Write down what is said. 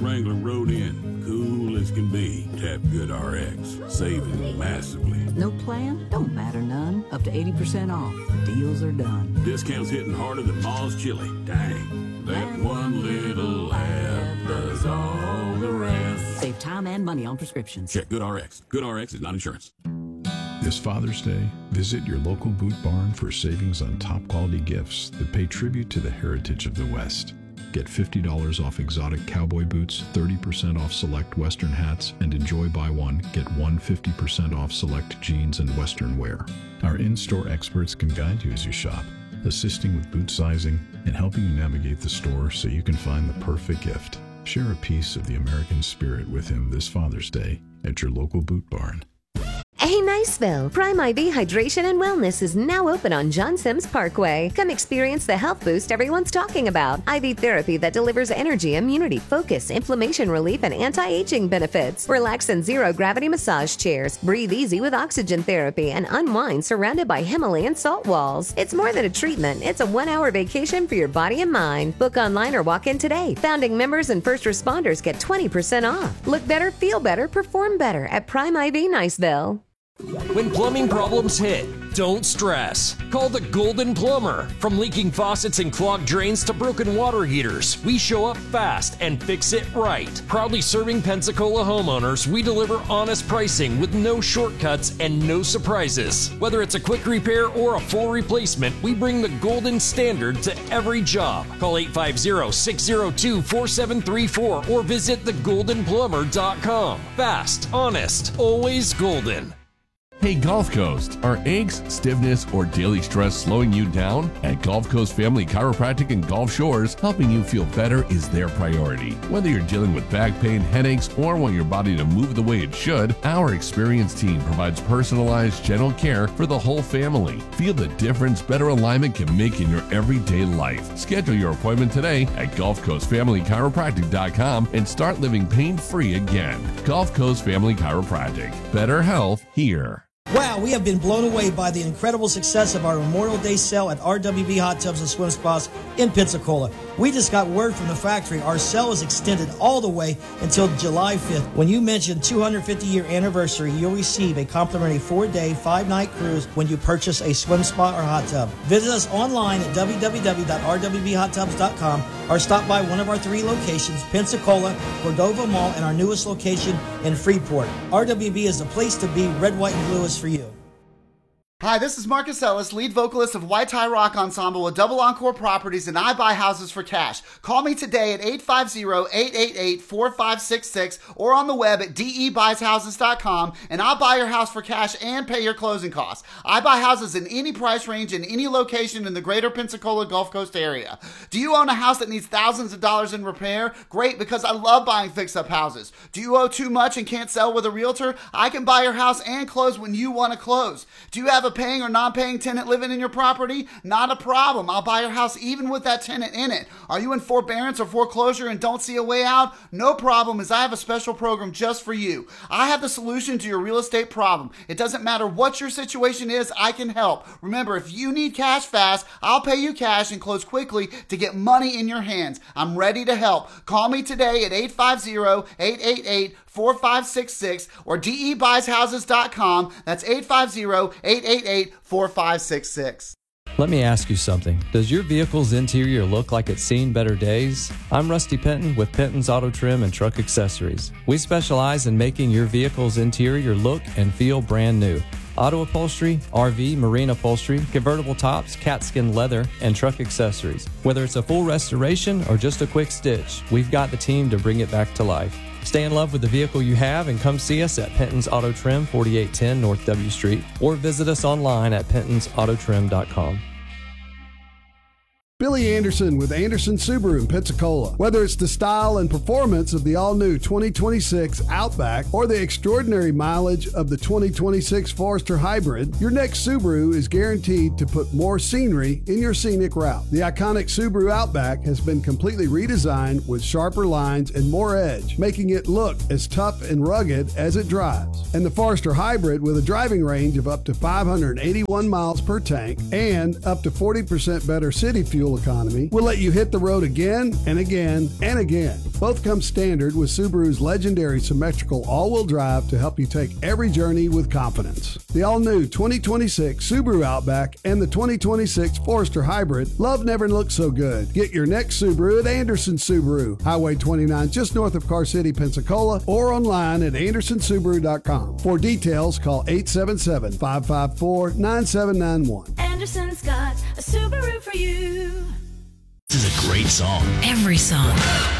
Wrangler rode in, cool as can be. Tap GoodRx, saving massively. No plan? Don't matter none. Up to 80% off. Deals are done. Discounts hitting harder than Ma's chili. Dang. That one little app does all the rest. Save time and money on prescriptions. Check GoodRx. GoodRx is not insurance. This Father's Day, visit your local Boot Barn for savings on top quality gifts that pay tribute to the heritage of the West. Get $50 off exotic cowboy boots, 30% off select Western hats, and enjoy buy one, get one 50% off select jeans and Western wear. Our in-store experts can guide you as you shop, assisting with boot sizing and helping you navigate the store so you can find the perfect gift. Share a piece of the American spirit with him this Father's Day at your local Boot Barn. Hey, Niceville! Prime IV Hydration and Wellness is now open on John Sims Parkway. Come experience the health boost everyone's talking about. IV therapy that delivers energy, immunity, focus, inflammation relief, and anti-aging benefits. Relax in zero-gravity massage chairs. Breathe easy with oxygen therapy and unwind surrounded by Himalayan salt walls. It's more than a treatment. It's a 1-hour vacation for your body and mind. Book online or walk in today. Founding members and first responders get 20% off. Look better, feel better, perform better at Prime IV Niceville. When plumbing problems hit, don't stress. Call the Golden Plumber. From leaking faucets and clogged drains to broken water heaters, we show up fast and fix it right. Proudly serving Pensacola homeowners, we deliver honest pricing with no shortcuts and no surprises. Whether it's a quick repair or a full replacement, we bring the golden standard to every job. Call 850-602-4734 or visit thegoldenplumber.com. Fast, honest, always golden. Hey Gulf Coast, are aches, stiffness, or daily stress slowing you down? At Gulf Coast Family Chiropractic and Gulf Shores, helping you feel better is their priority. Whether you're dealing with back pain, headaches, or want your body to move the way it should, our experienced team provides personalized gentle care for the whole family. Feel the difference better alignment can make in your everyday life. Schedule your appointment today at GulfCoastFamilyChiropractic.com and start living pain-free again. Gulf Coast Family Chiropractic. Better health here. Wow, we have been blown away by the incredible success of our Memorial Day sale at RWB Hot Tubs and Swim Spas in Pensacola. We just got word from the factory. Our sale is extended all the way until July 5th. When you mention 250-year anniversary, you'll receive a complimentary 4-day, 5-night cruise when you purchase a swim spa or hot tub. Visit us online at www.rwbhottubs.com or stop by one of our 3 locations, Pensacola, Cordova Mall, and our newest location in Freeport. RWB is the place to be. Red, white, and blue is for you. Hi, this is Marcus Ellis, lead vocalist of White Tie Rock Ensemble with Double Encore Properties, and I buy houses for cash. Call me today at 850-888-4566 or on the web at debuysHouses.com, and I'll buy your house for cash and pay your closing costs. I buy houses in any price range in any location in the greater Pensacola Gulf Coast area. Do you own a house that needs thousands of dollars in repair? Great, because I love buying fix-up houses. Do you owe too much and can't sell with a realtor? I can buy your house and close when you want to close. Do you have a paying or non-paying tenant living in your property? Not a problem. I'll buy your house even with that tenant in it. Are you in forbearance or foreclosure and don't see a way out? No problem, as I have a special program just for you. I have the solution to your real estate problem. It doesn't matter what your situation is, I can help. Remember, if you need cash fast, I'll pay you cash and close quickly to get money in your hands. I'm ready to help. Call me today at 850-888-4566 or debuysHouses.com. That's 850-888-4566. Let me ask you something. Does your vehicle's interior look like it's seen better days? I'm Rusty Penton with Penton's Auto Trim and Truck Accessories. We specialize in making your vehicle's interior look and feel brand new. Auto upholstery, RV, marine upholstery, convertible tops, catskin leather, and truck accessories. Whether it's a full restoration or just a quick stitch, we've got the team to bring it back to life. Stay in love with the vehicle you have and come see us at Penton's Auto Trim, 4810 North W Street, or visit us online at pentonsautotrim.com. Billy Anderson with Anderson Subaru in Pensacola. Whether it's the style and performance of the all-new 2026 Outback or the extraordinary mileage of the 2026 Forester Hybrid, your next Subaru is guaranteed to put more scenery in your scenic route. The iconic Subaru Outback has been completely redesigned with sharper lines and more edge, making it look as tough and rugged as it drives. And the Forester Hybrid, with a driving range of up to 581 miles per tank and up to 40% better city fuel fuel economy will let you hit the road again and again and again. Both come standard with Subaru's legendary symmetrical all-wheel drive to help you take every journey with confidence. The all-new 2026 Subaru Outback and the 2026 Forester Hybrid, love never looked so good. Get your next Subaru at Anderson Subaru, Highway 29 just north of Car City, Pensacola, or online at andersonsubaru.com. For details, call 877-554-9791. Anderson's got a Subaru for you. This is a great song. Every song.